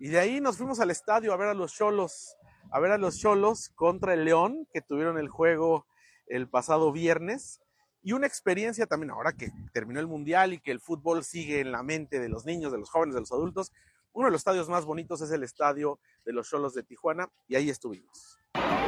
Y de ahí nos fuimos al estadio a ver a los Xolos contra el León, que tuvieron el juego el pasado viernes. Y una experiencia también, ahora que terminó el Mundial y que el fútbol sigue en la mente de los niños, de los jóvenes, de los adultos, uno de los estadios más bonitos es el estadio de los Xolos de Tijuana, y ahí estuvimos.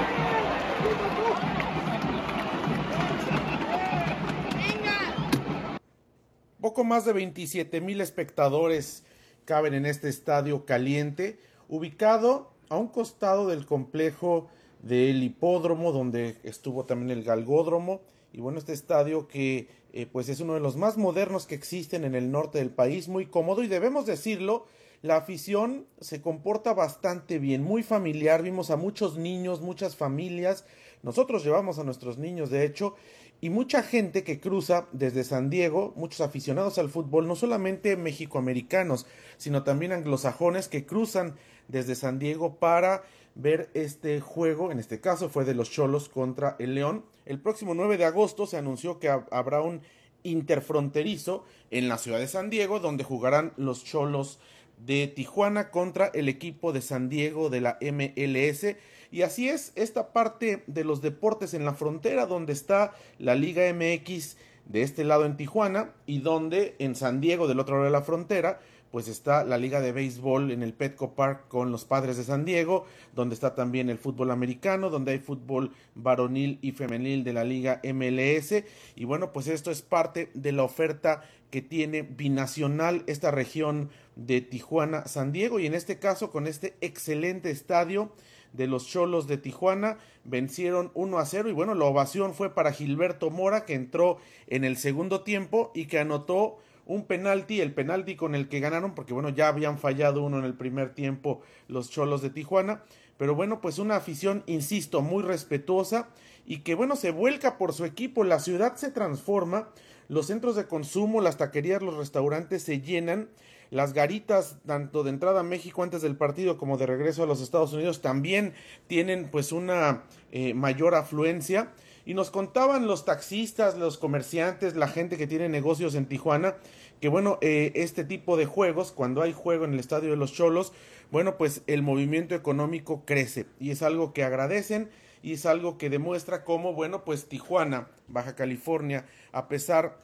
Poco más de 27,000 espectadores caben en este estadio caliente, ubicado a un costado del complejo del hipódromo, donde estuvo también el galgódromo. Y bueno, este estadio que pues es uno de los más modernos que existen en el norte del país, muy cómodo, y debemos decirlo, la afición se comporta bastante bien, muy familiar. Vimos a muchos niños, muchas familias. Nosotros llevamos a nuestros niños, de hecho, y mucha gente que cruza desde San Diego, muchos aficionados al fútbol, no solamente mexicoamericanos, sino también anglosajones que cruzan desde San Diego para ver este juego. En este caso fue de los Xolos contra el León. El próximo 9 de agosto se anunció que habrá un interfronterizo en la ciudad de San Diego, donde jugarán los Xolos de Tijuana contra el equipo de San Diego de la MLS. Y así es esta parte de los deportes en la frontera, donde está la Liga MX de este lado en Tijuana, y donde en San Diego, del otro lado de la frontera, pues está la Liga de Béisbol en el Petco Park con los Padres de San Diego, donde está también el fútbol americano, donde hay fútbol varonil y femenil de la Liga MLS. Y bueno, pues esto es parte de la oferta que tiene binacional esta región de Tijuana, San Diego, y en este caso con este excelente estadio de los Xolos de Tijuana, vencieron 1-0, y bueno, la ovación fue para Gilberto Mora, que entró en el segundo tiempo y que anotó un penalti, el penalti con el que ganaron, porque bueno, ya habían fallado uno en el primer tiempo los Xolos de Tijuana. Pero bueno, pues una afición, insisto, muy respetuosa, y que bueno, se vuelca por su equipo. La ciudad se transforma, los centros de consumo, las taquerías, los restaurantes se llenan, las garitas, tanto de entrada a México antes del partido como de regreso a los Estados Unidos, también tienen pues una mayor afluencia. Y nos contaban los taxistas, los comerciantes, la gente que tiene negocios en Tijuana, que bueno, este tipo de juegos, cuando hay juego en el estadio de los Xolos, bueno, pues el movimiento económico crece, y es algo que agradecen, y es algo que demuestra cómo, bueno, pues Tijuana, Baja California, a pesar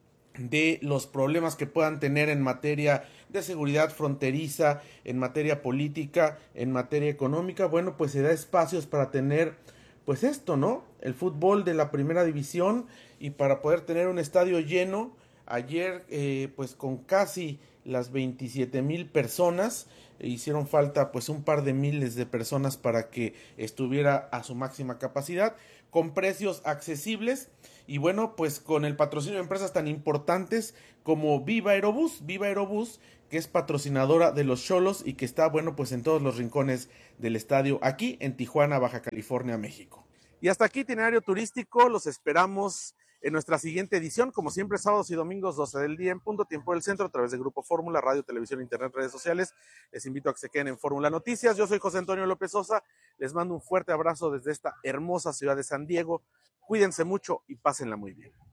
de los problemas que puedan tener en materia de seguridad fronteriza, en materia política, en materia económica, bueno, pues se da espacios para tener pues esto, ¿no? El fútbol de la primera división, y para poder tener un estadio lleno. Ayer, pues con casi las 27,000 personas, hicieron falta pues un par de miles de personas para que estuviera a su máxima capacidad, con precios accesibles, y bueno, pues con el patrocinio de empresas tan importantes como Viva Aerobús, que es patrocinadora de los Xolos y que está, bueno, pues en todos los rincones del estadio, aquí en Tijuana, Baja California, México. Y hasta aquí itinerario turístico, los esperamos en nuestra siguiente edición, como siempre, sábados y domingos, 12 del día en punto, tiempo del centro, a través de Grupo Fórmula, radio, televisión, internet, redes sociales. Les invito a que se queden en Fórmula Noticias. Yo soy José Antonio López Sosa, les mando un fuerte abrazo desde esta hermosa ciudad de San Diego. Cuídense mucho y pásenla muy bien.